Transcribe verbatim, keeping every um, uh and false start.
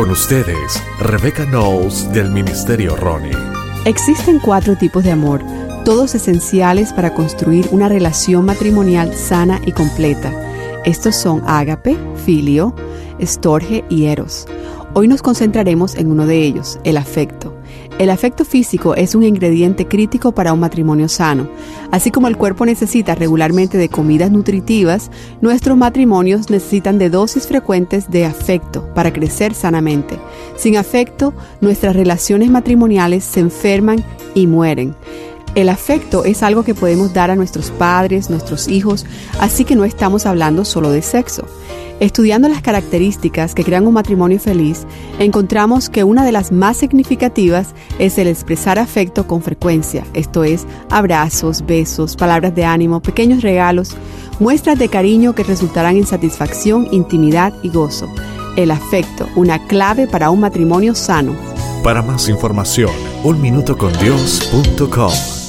Con ustedes, Rebecca Knowles del Ministerio Ronnie. Existen cuatro tipos de amor, todos esenciales para construir una relación matrimonial sana y completa. Estos son ágape, filio, storge y eros. Hoy nos concentraremos en uno de ellos, el afecto. El afecto físico es un ingrediente crítico para un matrimonio sano. Así como el cuerpo necesita regularmente de comidas nutritivas, nuestros matrimonios necesitan de dosis frecuentes de afecto para crecer sanamente. Sin afecto, nuestras relaciones matrimoniales se enferman y mueren. El afecto es algo que podemos dar a nuestros padres, nuestros hijos, así que no estamos hablando solo de sexo. Estudiando las características que crean un matrimonio feliz, encontramos que una de las más significativas es el expresar afecto con frecuencia, esto es, abrazos, besos, palabras de ánimo, pequeños regalos, muestras de cariño que resultarán en satisfacción, intimidad y gozo. El afecto, una clave para un matrimonio sano. Para más información, un minuto con dios punto com.